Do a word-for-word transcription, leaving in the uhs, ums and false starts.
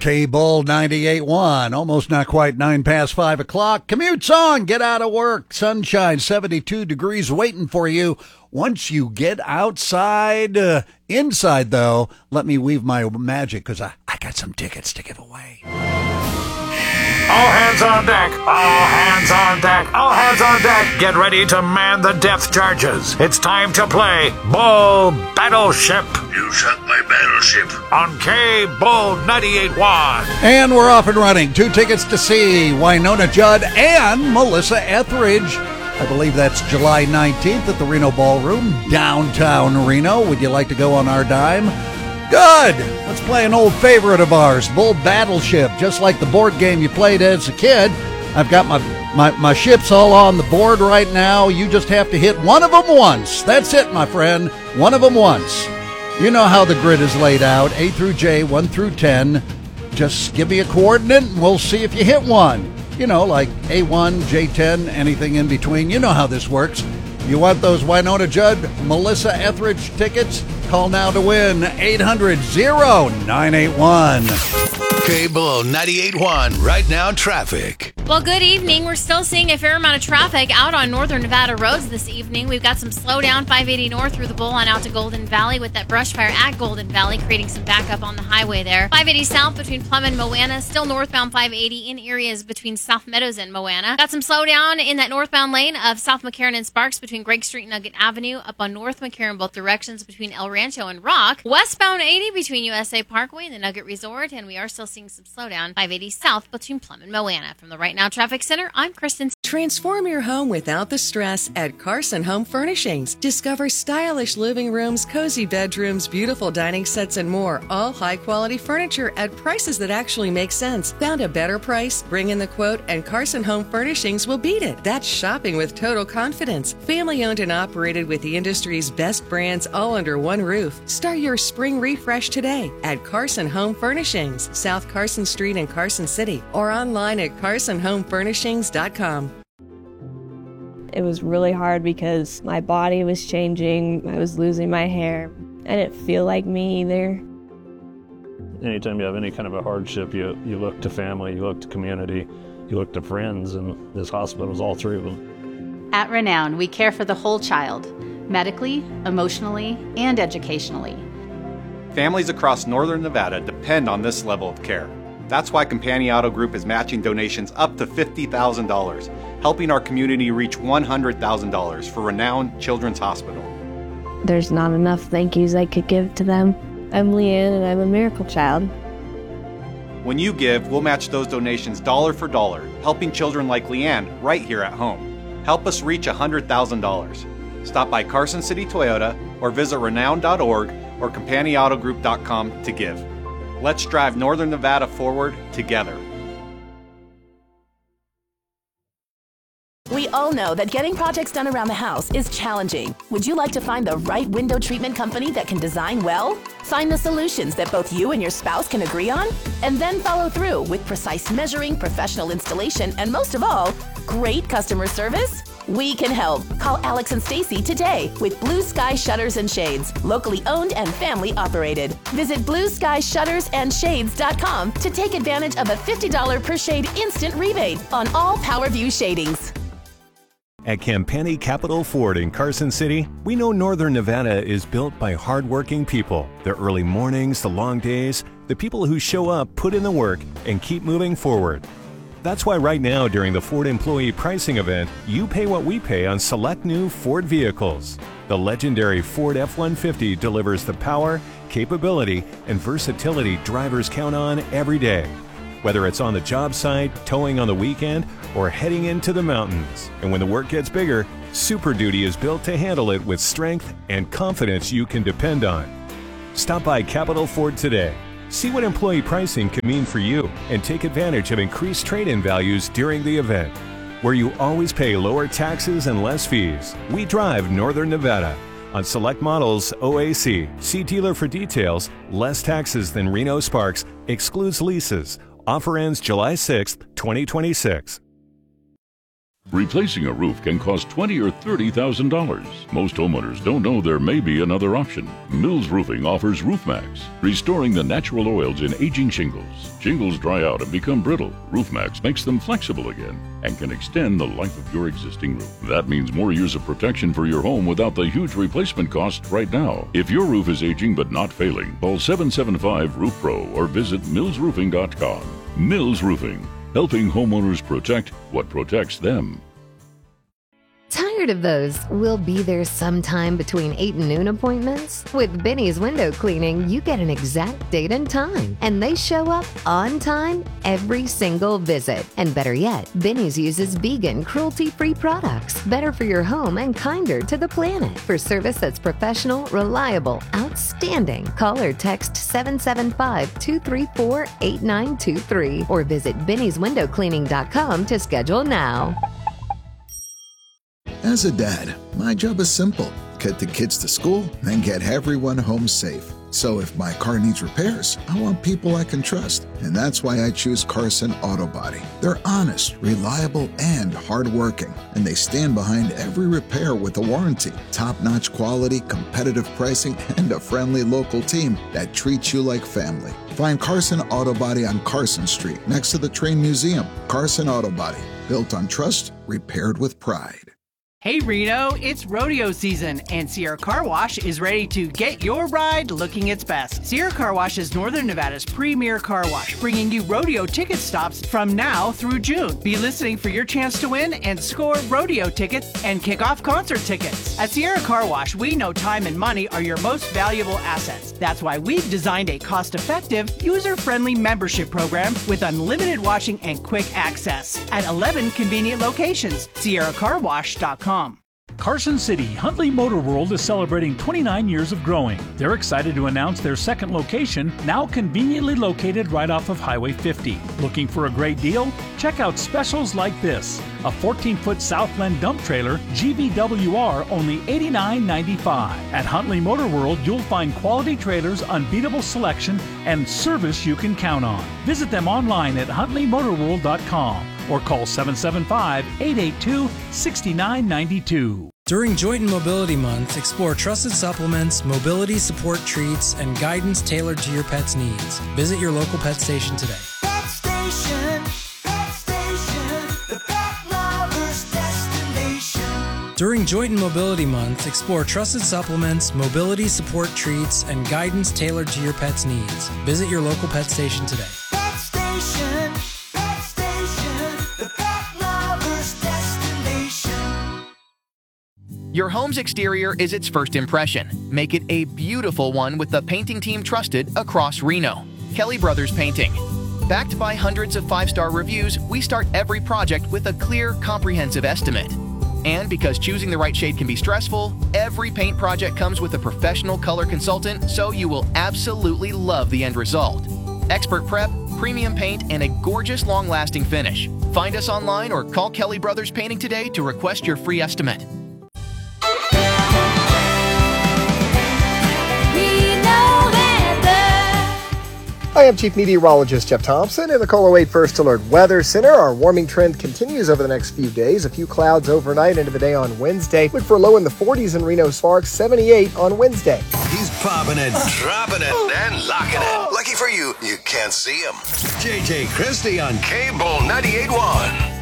K-Bull ninety-eight point one, almost not quite nine past five o'clock. Commute's on, get out of work. Sunshine, seventy-two degrees waiting for you once you get outside. Uh, inside, though, let me weave my magic because I, I got some tickets to give away. All hands on deck! All hands on deck! All hands on deck! Get ready to man the depth charges. It's time to play Bull Battleship. You sunk my battleship. On K-Bull ninety-eight point one. And we're off and running. Two tickets to see Wynonna Judd and Melissa Etheridge. I believe that's July nineteenth at the Reno Ballroom, downtown Reno. Would you like to go on our dime? Good! Let's play an old favorite of ours, Bull Battleship. Just like the board game you played as a kid, I've got my, my, my ships all on the board right now. You just have to hit one of them once. That's it, my friend. One of them once. You know how the grid is laid out, A through J, one through ten. Just give me a coordinate and we'll see if you hit one. You know, like A one, J ten, anything in between. You know how this works. You want those Wynonna Judd, Melissa Etheridge tickets? Call now to win, eight hundred, oh nine eight one. K-Bull ninety-eight point one, right now traffic. Well, good evening. We're still seeing a fair amount of traffic out on northern Nevada roads this evening. We've got some slowdown, five eighty north through the Bull on out to Golden Valley with that brush fire at Golden Valley, creating some backup on the highway there. five eighty south between Plum and Moana, still northbound five eighty in areas between South Meadows and Moana. Got some slowdown in that northbound lane of South McCarran and Sparks between Gregg Street and Nugget Avenue, up on North McCarran both directions between El Rancho and Rock. Westbound eighty between U S A Parkway and the Nugget Resort, and we are still seeing some slowdown, five eighty south between Plum and Moana. From the Right Now Traffic Center, I'm Kristen. Transform your home without the stress at Carson Home Furnishings. Discover stylish living rooms, cozy bedrooms, beautiful dining sets, and more. All high-quality furniture at prices that actually make sense. Found a better price? Bring in the quote, and Carson Home Furnishings will beat it. That's shopping with total confidence. Family-owned and operated with the industry's best brands all under one roof. Start your spring refresh today at Carson Home Furnishings, South Carson Street in Carson City, or online at carson home furnishings dot com. It was really hard because my body was changing. I was losing my hair. I didn't feel like me either. Anytime you have any kind of a hardship, you, you look to family, you look to community, you look to friends, and this hospital is all three of them. At Renown, we care for the whole child, medically, emotionally, and educationally. Families across northern Nevada depend on this level of care. That's why Companion Auto Group is matching donations up to fifty thousand dollars, helping our community reach one hundred thousand dollars for Renown Children's Hospital. There's not enough thank yous I could give to them. I'm Leanne and I'm a miracle child. When you give, we'll match those donations dollar for dollar, helping children like Leanne right here at home. Help us reach one hundred thousand dollars. Stop by Carson City Toyota or visit renown dot org or companion auto group dot com to give. Let's drive Northern Nevada forward together. We all know that getting projects done around the house is challenging. Would you like to find the right window treatment company that can design well? Find the solutions that both you and your spouse can agree on? And then follow through with precise measuring, professional installation, and most of all, great customer service? We can help. Call Alex and Stacy today with Blue Sky Shutters and Shades, locally owned and family operated. Visit blue sky shutters and shades dot com to take advantage of a fifty dollars per shade instant rebate on all PowerView shadings. At Campani Capital Ford in Carson City, we know Northern Nevada is built by hardworking people. The early mornings, the long days, the people who show up, put in the work, and keep moving forward. That's why right now during the Ford Employee Pricing Event, you pay what we pay on select new Ford vehicles. The legendary Ford F one fifty delivers the power, capability, and versatility drivers count on every day. Whether it's on the job site, towing on the weekend, or heading into the mountains. And when the work gets bigger, Super Duty is built to handle it with strength and confidence you can depend on. Stop by Capital Ford today. See what employee pricing can mean for you and take advantage of increased trade-in values during the event. Where you always pay lower taxes and less fees. We drive Northern Nevada. On select models, O A C. See dealer for details. Less taxes than Reno Sparks. Excludes leases. Offer ends July sixth, twenty twenty-six. Replacing a roof can cost twenty thousand dollars or thirty thousand dollars. Most homeowners don't know there may be another option. Mills Roofing offers RoofMax, restoring the natural oils in aging shingles. Shingles dry out and become brittle. RoofMax makes them flexible again and can extend the life of your existing roof. That means more years of protection for your home without the huge replacement cost right now. If your roof is aging but not failing, call seven seven five roof pro or visit mills roofing dot com. Mills Roofing, helping homeowners protect what protects them. Tired of those "we'll be there sometime between eight and noon" appointments? With Benny's Window Cleaning, you get an exact date and time, and they show up on time every single visit. And better yet, Benny's uses vegan, cruelty-free products, better for your home and kinder to the planet. For service that's professional, reliable, outstanding, call or text seven seven five, two three four, eight nine two three or visit bennys window cleaning dot com to schedule now. As a dad, my job is simple. Get the kids to school and get everyone home safe. So if my car needs repairs, I want people I can trust. And that's why I choose Carson Auto Body. They're honest, reliable, and hardworking. And they stand behind every repair with a warranty. Top-notch quality, competitive pricing, and a friendly local team that treats you like family. Find Carson Auto Body on Carson Street, next to the Train Museum. Carson Auto Body, built on trust, repaired with pride. Hey Reno, it's rodeo season, and Sierra Car Wash is ready to get your ride looking its best. Sierra Car Wash is Northern Nevada's premier car wash, bringing you rodeo ticket stops from now through June. Be listening for your chance to win and score rodeo tickets and kick-off concert tickets. At Sierra Car Wash, we know time and money are your most valuable assets. That's why we've designed a cost-effective, user-friendly membership program with unlimited washing and quick access at eleven convenient locations. Sierra Car Wash dot com. Carson City Huntley Motor World is celebrating twenty-nine years of growing. They're excited to announce their second location, now conveniently located right off of Highway fifty. Looking for a great deal? Check out specials like this. A fourteen-foot Southland dump trailer, G V W R, only eighty-nine ninety-five. At Huntley Motor World, you'll find quality trailers, unbeatable selection, and service you can count on. Visit them online at huntley motor world dot com or call seven seven five, eight eight two, six nine nine two. During Joint and Mobility Month, explore trusted supplements, mobility support treats, and guidance tailored to your pet's needs. Visit your local pet station today. Pet Station, Pet Station, the pet lover's destination. During Joint and Mobility Month, explore trusted supplements, mobility support treats, and guidance tailored to your pet's needs. Visit your local pet station today. Pet Station, Pet Station, the pet lover's destination. Your home's exterior is its first impression. Make it a beautiful one with the painting team trusted across Reno. Kelly Brothers Painting. Backed by hundreds of five-star reviews, we start every project with a clear, comprehensive estimate. And because choosing the right shade can be stressful, every paint project comes with a professional color consultant, so you will absolutely love the end result. Expert prep, premium paint, and a gorgeous long-lasting finish. Find us online or call Kelly Brothers Painting today to request your free estimate. I am Chief Meteorologist Jeff Thompson in the KOLR Wade First Alert Weather Center. Our warming trend continues over the next few days. A few clouds overnight into the day on Wednesday. Look for a low in the forties in Reno Sparks, seventy-eight on Wednesday. He's popping it, dropping it, and locking it. Lucky for you, you can't see him. J J Christie on K-Bull ninety-eight point one.